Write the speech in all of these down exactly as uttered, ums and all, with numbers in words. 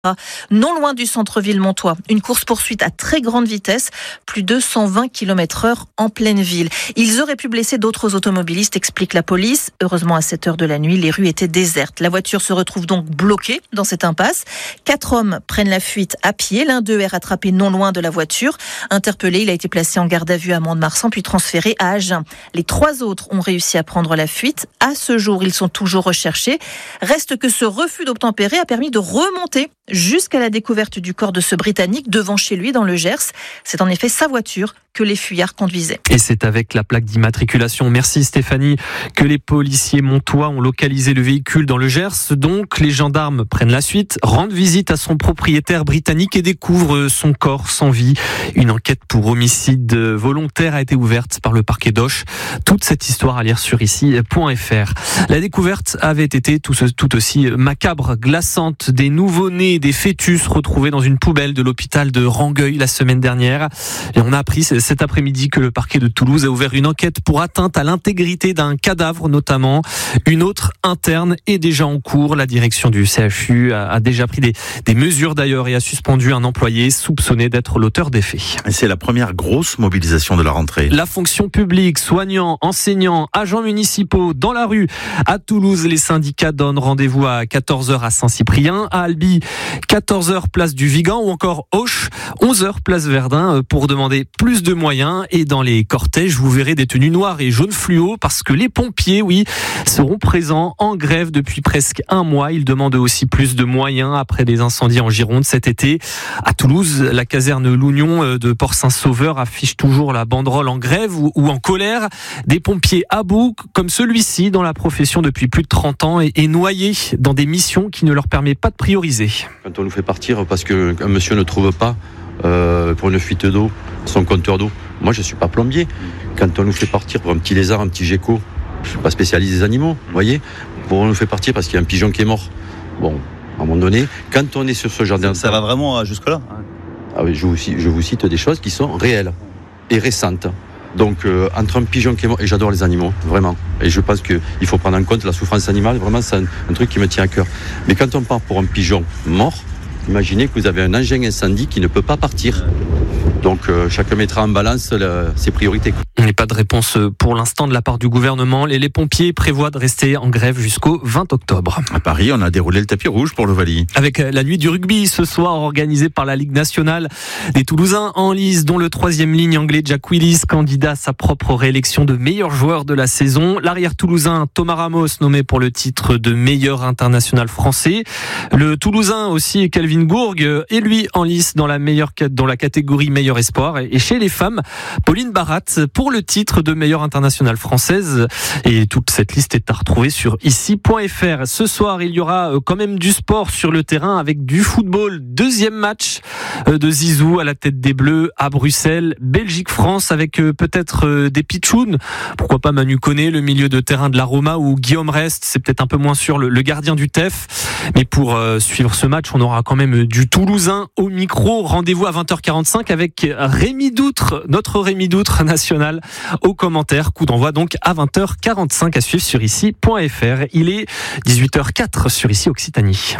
non loin du centre-ville montois. Une course-poursuite à très grande vitesse, plus de cent vingt kilomètres heure en pleine ville. Ils auraient pu blesser d'autres automobilistes, explique la police. Heureusement, à sept heures de la nuit, les rues étaient désertes. La voiture se retrouve donc bloquée dans cette impasse. Quatre hommes prennent la fuite à pied. L'un d'eux est rattrapé non loin de la voiture. Interpellé, il a été placé en garde à vue à Mont-de-Marsan, puis transféré à Agen. Les trois autres ont réussi à prendre la fuite. À ce jour, ils sont toujours recherchés. Reste que ce refus d'obtempérer a permis de remonter jusqu'à la découverte du corps de ce Britannique devant chez lui dans le Gers. C'est en effet sa voiture que les fuyards conduisaient. Et c'est avec la plaque d'immatriculation, merci Stéphanie, que les policiers montois ont localisé le véhicule dans le Gers. Donc les gendarmes prennent la suite, rendent visite à son propriétaire britannique et découvrent son corps sans vie. Une enquête pour homicide volontaire a été ouverte par le parquet d'Auch. Toute cette histoire à lire sur ici point f r. La découverte avait été tout, tout aussi macabre, glaçante. Des nouveau-nés, des fœtus retrouvés dans une poubelle de l'hôpital de Rangueil la semaine dernière. Et on a appris cet après-midi que le parquet de Toulouse a ouvert une enquête pour atteinte à l'intégrité d'un cadavre notamment. Une autre interne est déjà en cours. La direction du C H U a déjà pris des, des mesures d'ailleurs et a suspendu un employé soupçonné d'être l'auteur des faits. Et c'est la première grosse mobilisation de la rentrée. La fonction publique, soignants, enseignants, agents municipaux dans la rue. À Toulouse, les syndicats donnent rendez-vous à quatorze heures à Saint-Cyprien, à Albi, quatorze heures place du Vigan ou encore Auch, onze heures place Verdun pour demander plus de moyens. Et dans les cortèges, vous verrez des tenues noires et jaunes fluo parce que les pompiers, oui, seront présents en grève depuis presque un mois. Ils demandent aussi plus de moyens après les incendies en Gironde cet été. À Toulouse, la caserne Lougnon de Port-Saint-Sauveur affiche toujours la banderole en grève ou, ou en colère. Des pompiers à bout, comme celui-ci, dans la profession depuis plus de trente ans et, et noyés dans des missions qui ne leur permettent pas de prioriser. Quand on nous fait partir parce qu'un monsieur ne trouve pas euh, pour une fuite d'eau son compteur d'eau, moi je ne suis pas plombier. Quand on nous fait partir pour un petit lézard, un petit gecko, je ne suis pas spécialiste des animaux, vous voyez, pour on nous fait partir parce qu'il y a un pigeon qui est mort. Bon, à un moment donné, quand on est sur ce jardin... Ça, ça va vraiment jusque-là hein. Ah oui, je vous, je vous cite des choses qui sont réelles et récentes. Donc, euh, entre un pigeon qui est mort, et j'adore les animaux, vraiment. Et je pense qu'il faut prendre en compte la souffrance animale, vraiment, c'est un, un truc qui me tient à cœur. Mais quand on part pour un pigeon mort, imaginez que vous avez un engin incendie qui ne peut pas partir. Donc, euh, chacun mettra en balance la, ses priorités. Il n'y a pas de réponse pour l'instant de la part du gouvernement. Les, les pompiers prévoient de rester en grève jusqu'au vingt octobre. À Paris, on a déroulé le tapis rouge pour l'Ovalie. Avec la nuit du rugby ce soir organisée par la Ligue nationale. Des Toulousains en lice, dont le troisième ligne anglais Jack Willis, candidat à sa propre réélection de meilleur joueur de la saison. L'arrière toulousain Thomas Ramos, nommé pour le titre de meilleur international français. Le Toulousain aussi Kelvin Gourgue est lui en lice dans la meilleure dans la catégorie meilleur espoir. Et chez les femmes, Pauline Barat pour le titre de meilleure internationale française. Et toute cette liste est à retrouver sur ici point f r. Ce soir, il y aura quand même du sport sur le terrain avec du football. Deuxième match de Zizou à la tête des Bleus à Bruxelles. Belgique-France avec peut-être des pitchouns. Pourquoi pas Manu Koné, le milieu de terrain de la Roma, ou Guillaume Rest, c'est peut-être un peu moins sûr, le, le gardien du T E F. Mais pour euh, suivre ce match, on aura quand même du Toulousain au micro. Rendez-vous à vingt heures quarante-cinq avec Rémi Doutre, notre Rémi Doutre national, aux commentaires. Coup d'envoi donc à vingt heures quarante-cinq à suivre sur ici point f r. Il est dix-huit heures quatre sur ici Occitanie.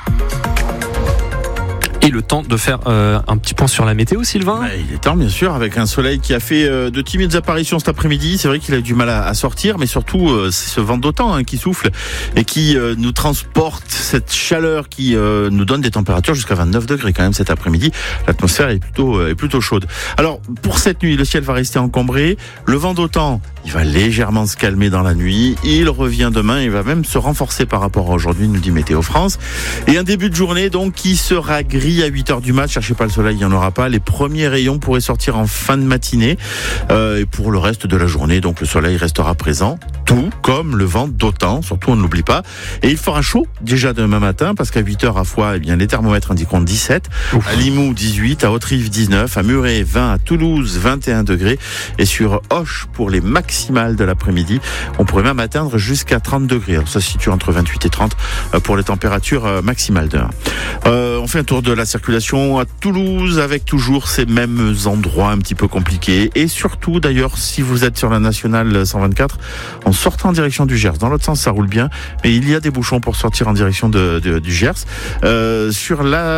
Et le temps de faire euh, un petit point sur la météo, Sylvain. Ouais, il est temps, bien sûr, avec un soleil qui a fait euh, de timides apparitions cet après-midi. C'est vrai qu'il a eu du mal à, à sortir, mais surtout euh, c'est ce vent d'automne hein, qui souffle et qui euh, nous transporte cette chaleur qui euh, nous donne des températures jusqu'à vingt-neuf degrés quand même cet après-midi. L'atmosphère est plutôt euh, est plutôt chaude. Alors pour cette nuit, le ciel va rester encombré. Le vent d'automne, il va légèrement se calmer dans la nuit. Il revient demain, il va même se renforcer par rapport à aujourd'hui, nous dit Météo France. Et un début de journée donc qui sera gris à huit heures du mat. Cherchez pas le soleil, il n'y en aura pas. Les premiers rayons pourraient sortir en fin de matinée. Euh, et pour le reste de la journée, donc le soleil restera présent, tout comme le vent d'automne, surtout on ne l'oublie pas. Et il fera chaud déjà demain matin, parce qu'à huit heures à Foix, eh bien, les thermomètres indiqueront dix-sept. Ouf. À Limoux, dix-huit. À Haute-Rive, dix-neuf. À Muret, vingt. À Toulouse, vingt et un degrés. Et sur Auch, pour les maximales de l'après-midi, on pourrait même atteindre jusqu'à trente degrés. Alors ça se situe entre vingt-huit et trente pour les températures maximales demain. Euh, on fait un tour de la circulation à Toulouse avec toujours ces mêmes endroits un petit peu compliqués. Et surtout, d'ailleurs, si vous êtes sur la nationale cent vingt-quatre, en sortant en direction du Gers, dans l'autre sens, ça roule bien. Mais il y a des bouchons pour sortir en direction de, de, du Gers. Euh, sur la